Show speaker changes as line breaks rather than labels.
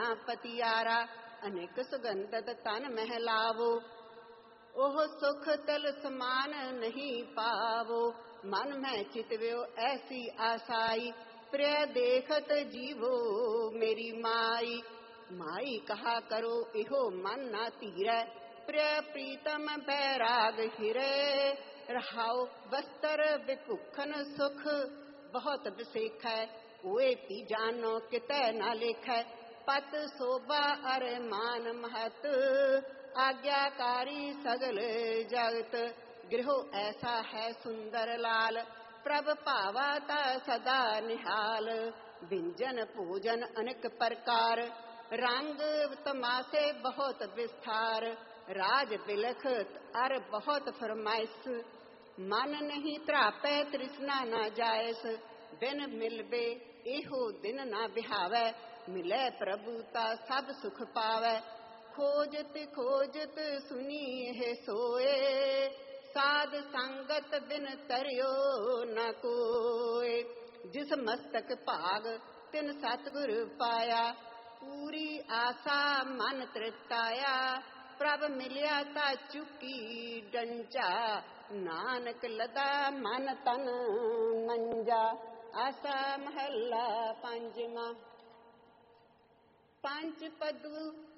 ਸੋਹਣਾ ਪਤਿਆਰਾ, ਅਨੇਕ ਸੁਗੰਧਤ ਤਨ ਮਹਿਲਾਵੋ। ਉਹ ਸੁਖ ਤਲ ਸਮਾਨ ਨਹੀਂ ਪਾਵੋ, ਮਨ ਮੈਂ ਚਿਤਵਿਓ ਐਸੀ ਆਸਾਈ। ਪ੍ਰਿਯ ਦੇਖਤ ਜੀਵੋ ਮੇਰੀ ਮਾਈ, ਮਾਈ ਕਹਾ ਕਰੋ ਇਹੋ ਮਨ ਨਾ ਧੀਰੈ। ਪ੍ਰਿਯ ਪ੍ਰੀਤਮ ਬੈਰਾਗ ਹਿਰੇ, ਰਹਾਉ ਬਸਤਰ ਵਿਭੁਖਨ ਸੁਖ ਬਹੁਤ ਵਿਸੇਖੈ। ਓਏ ਪੀ ਜਾਨੋ ਕਿਤੈ ਨਾ ਲੇਖੈ, ਪਤ ਸੋਭਾ ਅਰ ਮਾਨ ਮਹਤ। ਆਗਿਆਕਾਰੀ ਸਗਲ ਜਗਤ, ਗ੍ਰਹਿ ਐਸਾ ਹੈ ਸੁੰਦਰ ਲਾਲ। ਪ੍ਰਭ ਭਾਵਾ ਤਾ ਸਦਾ ਨਿਹਾਲ, ਵਿੰਜਨ ਭੋਜਨ ਅਨੇਕ ਪ੍ਰਕਾਰ। ਰੰਗ ਤਮਾਸੇ ਬਹੁਤ ਵਿਸਥਾਰ, ਰਾਜ ਬਿਲਖਤ ਅਰ ਬਹੁਤ ਫਰਮਾਇਸ਼। ਮਨ ਨਹੀਂ ਤ੍ਰਾਪੈ ਤ੍ਰਿਸ਼ਨਾ ਨਾ ਜਾਇਸ, ਬਿਨ ਮਿਲਬੇ ਇਹੋ ਦਿਨ ਨਾ ਬਿਹਾਵੈ। ਮਿਲੈ ਪ੍ਰਭੂ ਤਾ ਸਭ ਸੁਖ ਪਾਵੈ, ਖੋਜਤ ਖੋਜਤ ਸੁਨੀ ਇਹ ਸੋਏ। ਸਾਧ ਸੰਗਤ ਬਿਨ ਤਰਿਓ ਨ ਕੋਇ, ਜਿਸ ਮਸਤਕ ਭਾਗ ਤਿਨ ਸਤਿਗੁਰ ਪਾਇਆ। ਪੂਰੀ ਆਸਾ ਮਨ ਤ੍ਰਿਤਾਇਆ, ਪ੍ਰਭ ਮਿਲਿਆ ਤਾ ਚੁੱਕੀ ਡੰਚਾ। ਨਾਨਕ ਲਦਾ ਮਨ ਤਨ ਮੰਜਾ। ਆਸਾ ਮਹੱਲਾ ਪੰਜਵਾਂ। ਪੰਜ ਪਦੂ